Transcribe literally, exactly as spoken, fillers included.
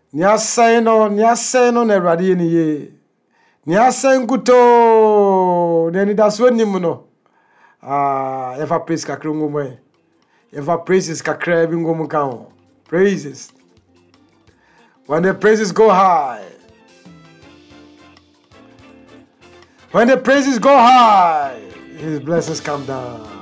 Ni asɛn no, ni asɛn no na Awurade yɛ ne yie. Ni asɛn kuto, na anidasoɔ nim no. Ah, yɛfa praise kakra ngom ɛ. Yɛfa praises kakra bi ngom ka ho. Praises. When the praises go high. When the praises go high, his blessings come down.